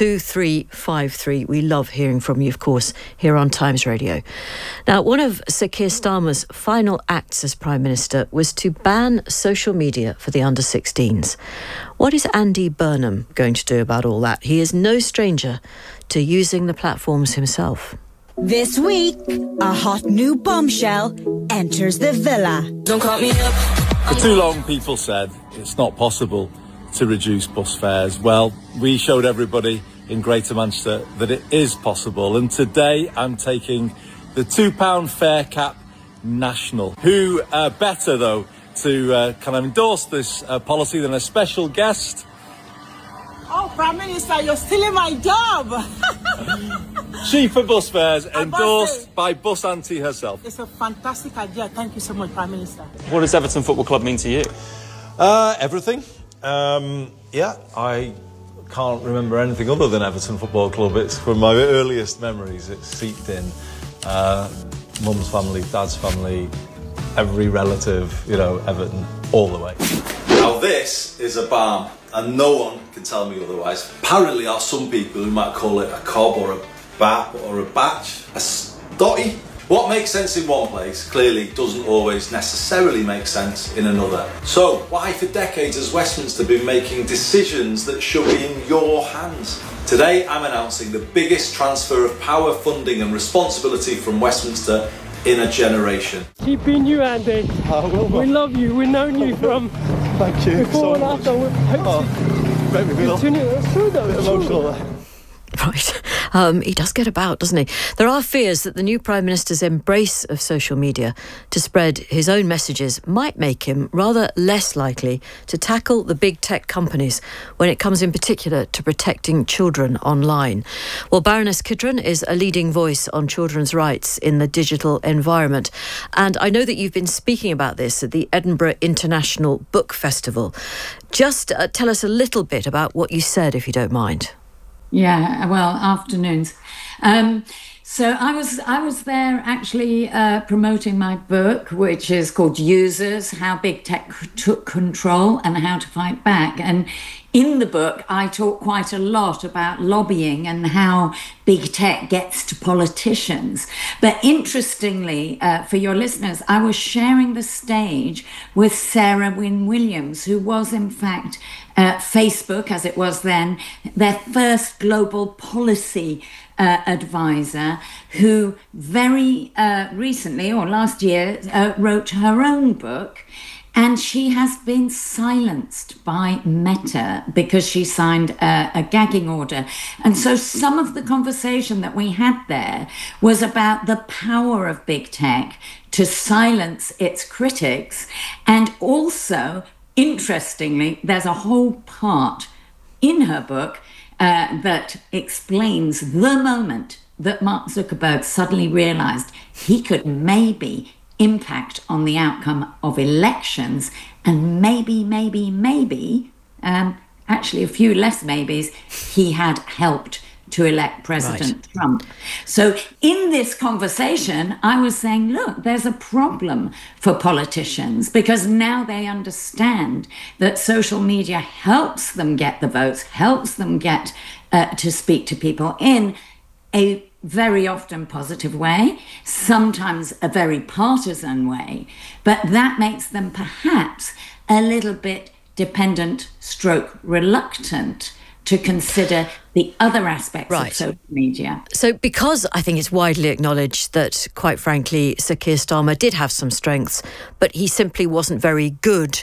2353. We love hearing from you, of course, here on Times Radio. Now, one of Sir Keir Starmer's final acts as Prime Minister was to ban social media for the under-16s. What is Andy Burnham going to do about all that? He is no stranger to using the platforms himself. This week, a hot new bombshell enters the villa. Don't call me up. For too long, people said it's not possible to reduce bus fares. Well, we showed everybody in Greater Manchester that it is possible. And today, I'm taking the £2 fare cap national. Who better, though, to kind of endorse this policy than a special guest? Oh, Prime Minister, you're stealing my job! Cheaper bus fares, endorsed by Bus Auntie herself. It's a fantastic idea. Thank you so much, Prime Minister. What does Everton Football Club mean to you? Everything. Yeah, I can't remember anything other than Everton Football Club. It's from my earliest memories. It's seeped in. Mum's family, dad's family, every relative, you know, Everton, all the way. Now this is a balm, and no one can tell me otherwise. Apparently there are some people who might call it a cob or a bap or a batch. Dotty. What makes sense in one place clearly doesn't always necessarily make sense in another. So, why for decades has Westminster been making decisions that should be in your hands? Today, I'm announcing the biggest transfer of power, funding and responsibility from Westminster in a generation. Keeping you, Andy. We love you. We've known you from Thank you before so and after. Make me feel True though. emotional. Right. He does get about, doesn't he? There are fears that the new Prime Minister's embrace of social media to spread his own messages might make him rather less likely to tackle the big tech companies when it comes in particular to protecting children online. Well, Baroness Kidron is a leading voice on children's rights in the digital environment. And I know that you've been speaking about this at the Edinburgh International Book Festival. Just tell us a little bit about what you said, if you don't mind. Yeah, well, afternoons. So I was there actually promoting my book, which is called Users, How Big Tech Took Control and How to Fight Back. And in the book, I talk quite a lot about lobbying and how big tech gets to politicians. But interestingly, for your listeners, I was sharing the stage with Sarah Wynne Williams, who was in fact Facebook, as it was then, their first global policy advisor, who very recently, or last year, wrote her own book. And she has been silenced by Meta because she signed a gagging order. And so some of the conversation that we had there was about the power of big tech to silence its critics. And also, interestingly, there's a whole part in her book that explains the moment that Mark Zuckerberg suddenly realized he could maybe impact on the outcome of elections, and maybe, actually a few less maybes, he had helped to elect President Trump. So in this conversation, I was saying, look, there's a problem for politicians because now they understand that social media helps them get the votes, helps them get to speak to people in a very often positive way, sometimes a very partisan way, but that makes them perhaps a little bit dependent stroke reluctant to consider the other aspects of social media. So because I think it's widely acknowledged that, quite frankly, Sir Keir Starmer did have some strengths, but he simply wasn't very good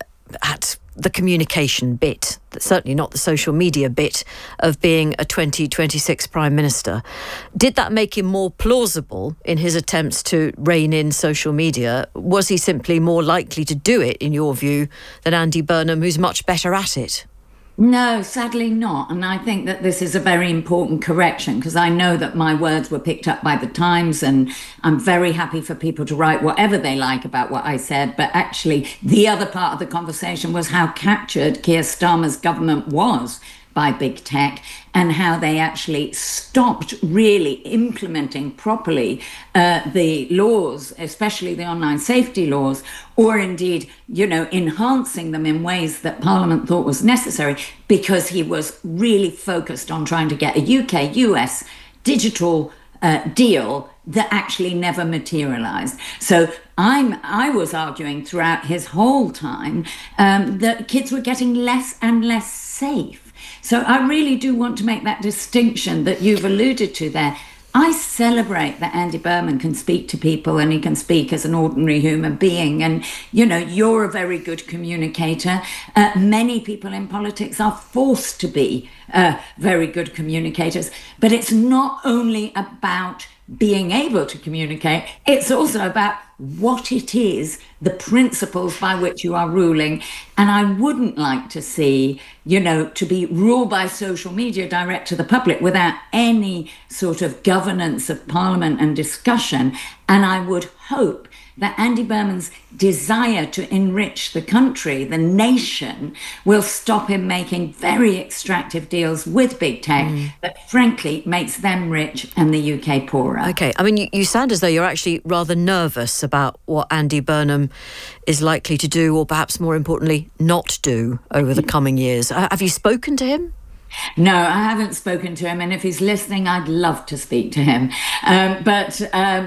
at the communication bit, certainly not the social media bit of being a 2026 Prime Minister. Did that make him more plausible in his attempts to rein in social media? Was he simply more likely to do it, in your view, than Andy Burnham, who's much better at it? No, sadly not. And I think that this is a very important correction because I know that my words were picked up by the Times and I'm very happy for people to write whatever they like about what I said. But actually, the other part of the conversation was how captured Keir Starmer's government was by big tech and how they actually stopped really implementing properly the laws, especially the online safety laws, or indeed, enhancing them in ways that Parliament thought was necessary because he was really focused on trying to get a UK-US digital deal that actually never materialized. So I was arguing throughout his whole time that kids were getting less and less safe. So I really do want to make that distinction that you've alluded to there. I celebrate that Andy Burnham can speak to people and he can speak as an ordinary human being. And, you're a very good communicator. Many people in politics are forced to be very good communicators. But it's not only about being able to communicate, it's also about what it is, the principles by which you are ruling. And I wouldn't like to see, to be ruled by social media direct to the public without any sort of governance of Parliament and discussion. And I would hope that Andy Burnham's desire to enrich the country, the nation, will stop him making very extractive deals with big tech that frankly makes them rich and the UK poorer. OK, I mean, you sound as though you're actually rather nervous about what Andy Burnham is likely to do, or perhaps more importantly, not do over the coming years. Have you spoken to him? No, I haven't spoken to him, and if he's listening, I'd love to speak to him. But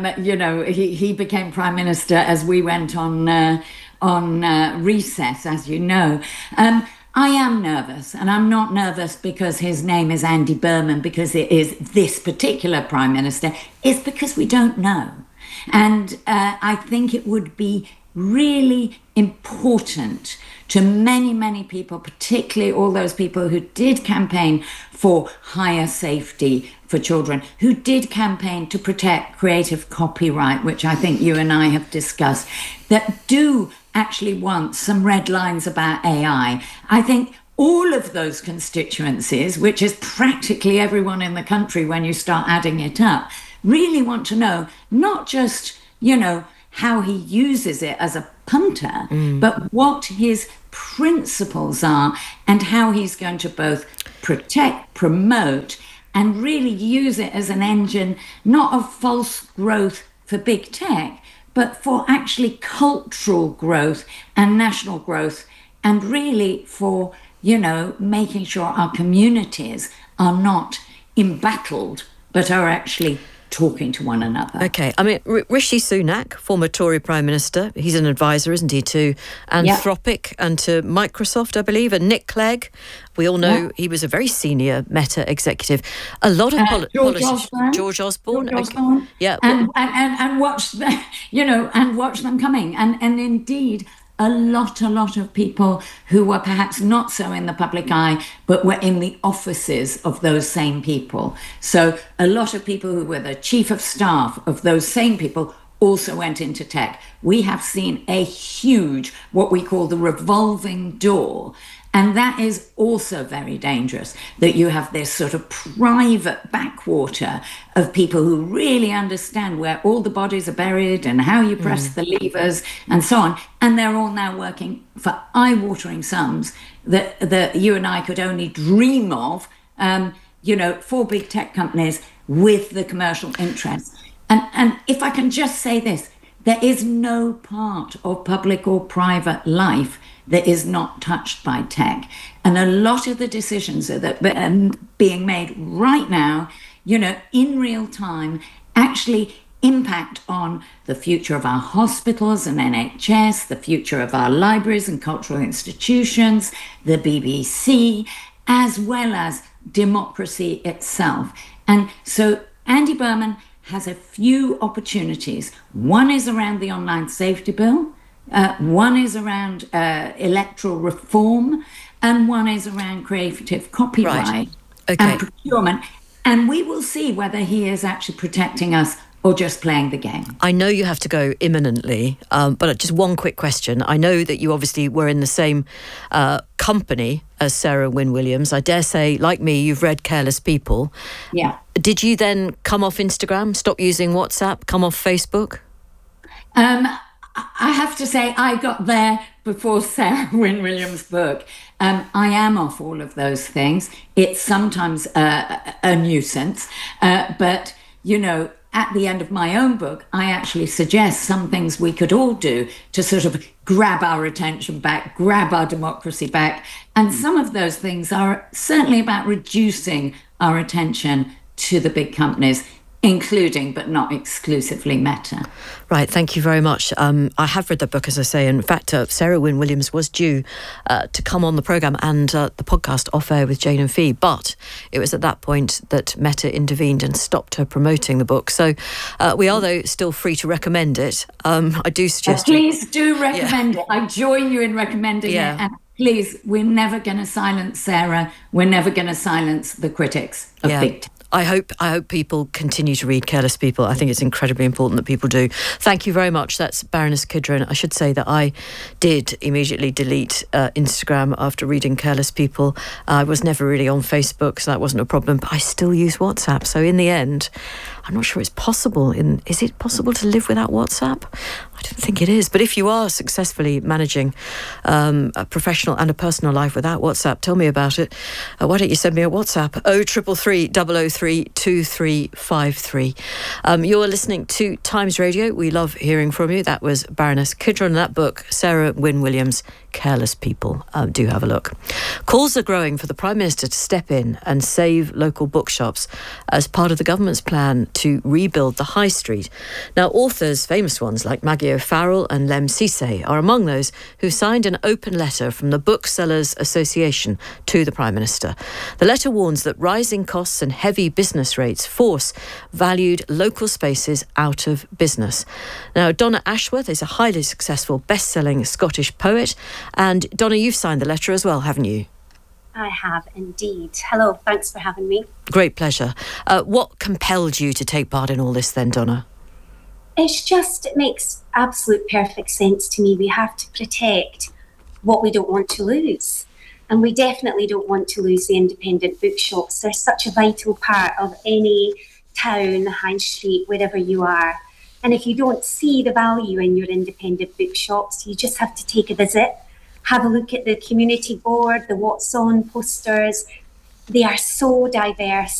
he became Prime Minister as we went on recess, as you know. I am nervous, and I'm not nervous because his name is Andy Berman, because it is this particular Prime Minister. It's because we don't know. And I think it would be really important to many, many people, particularly all those people who did campaign for higher safety for children, who did campaign to protect creative copyright, which I think you and I have discussed, that do actually want some red lines about AI. I think all of those constituencies, which is practically everyone in the country when you start adding it up, really want to know not just, how he uses it as a punter, but what his principles are and how he's going to both protect, promote, and really use it as an engine, not of false growth for big tech, but for actually cultural growth and national growth, and really for, making sure our communities are not embattled, but are actually talking to one another. Okay, I mean, Rishi Sunak, former Tory Prime Minister, he's an advisor, isn't he, to Anthropic and to Microsoft, I believe, and Nick Clegg. We all know he was a very senior Meta executive. A lot of George Osborne. Yeah, and watch them coming, and indeed. A lot of people who were perhaps not so in the public eye, but were in the offices of those same people. So a lot of people who were the chief of staff of those same people also went into tech. We have seen a huge, what we call the revolving door. And that is also very dangerous, that you have this sort of private backwater of people who really understand where all the bodies are buried and how you press the levers and so on. And they're all now working for eye-watering sums that you and I could only dream of, for big tech companies with the commercial interests. And if I can just say this, there is no part of public or private life that is not touched by tech. And a lot of the decisions that are being made right now, in real time, actually impact on the future of our hospitals and NHS, the future of our libraries and cultural institutions, the BBC, as well as democracy itself. And so Andy Berman has a few opportunities. One is around the online safety bill. One is around electoral reform, and one is around creative copyright and procurement. And we will see whether he is actually protecting us or just playing the game. I know you have to go imminently, but just one quick question. I know that you obviously were in the same company as Sarah Wynne-Williams. I dare say, like me, you've read Careless People. Yeah. Did you then come off Instagram, stop using WhatsApp, come off Facebook? I have to say I got there before Sarah Wynne-Williams' book. I am off all of those things. It's sometimes a nuisance, but, at the end of my own book, I actually suggest some things we could all do to sort of grab our attention back, grab our democracy back. And some of those things are certainly about reducing our attention to the big companies, including but not exclusively Meta. Right, thank you very much. I have read the book, as I say. In fact, Sarah Wynne-Williams was due to come on the programme and the podcast Off Air with Jane and Fee, but it was at that point that Meta intervened and stopped her promoting the book. So we are, though, still free to recommend it. I do suggest... Please do recommend it. I join you in recommending it. And please, we're never going to silence Sarah. We're never going to silence the critics of big tech. I hope people continue to read Careless People. I think it's incredibly important that people do. Thank you very much. That's Baroness Kidron. I should say that I did immediately delete Instagram after reading Careless People. I was never really on Facebook, so that wasn't a problem, but I still use WhatsApp. So in the end, I'm not sure it's possible. Is it possible to live without WhatsApp? I don't think it is. But if you are successfully managing a professional and a personal life without WhatsApp, tell me about it. Why don't you send me a WhatsApp? 0333 003 2353. You're listening to Times Radio. We love hearing from you. That was Baroness Kidron, and that book, Sarah Wynne Williams, Careless People. Do have a look. Calls are growing for the Prime Minister to step in and save local bookshops as part of the government's plan to rebuild the high street. Now, authors, famous ones like Maggie O'Farrell and Lem Cisse, are among those who signed an open letter from the Booksellers Association to the Prime Minister. The letter warns that rising costs and heavy business rates force valued local spaces out of business. Now, Donna Ashworth is a highly successful best-selling Scottish poet. And Donna, you've signed the letter as well, haven't you? I have indeed. Hello, thanks for having me. Great pleasure. What compelled you to take part in all this then, Donna? It makes absolute perfect sense to me. We have to protect what we don't want to lose. And we definitely don't want to lose the independent bookshops. They're such a vital part of any town, high street, wherever you are. And if you don't see the value in your independent bookshops, you just have to take a visit, have a look at the community board, the What's On posters. They are so diverse